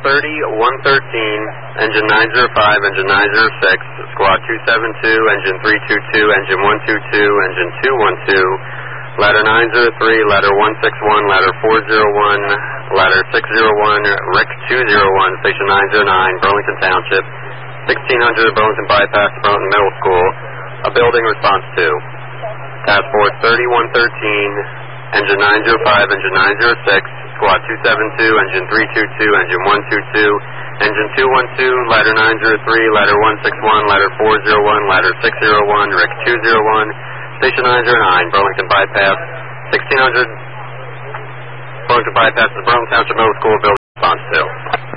30-113, engine 905, engine 906, squad 272, engine 322, engine 122, engine 212, ladder 903, ladder 161, ladder 401, ladder 601, Rick 201, station 909, Burlington Township, 1600 Burlington Bypass, Burlington Middle School, a building response to. Task Force 3113, engine 905, engine 906, squad 272, engine 322, engine 122, engine 212, ladder 903, ladder 161, ladder 401, ladder 601, Rick 201, station 909, Burlington Bypass, 1600 Burlington Bypass, the Burlington Township Middle School, building response to.